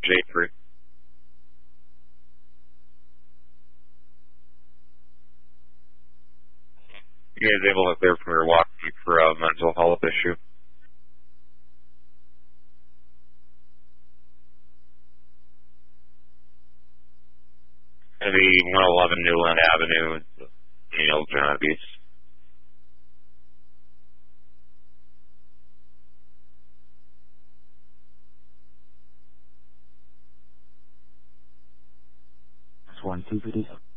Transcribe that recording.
J3. You guys able to clear from your walk for a mental health issue? Gonna be 111 Newland Avenue, Neil Genovese. That's 1 2 video.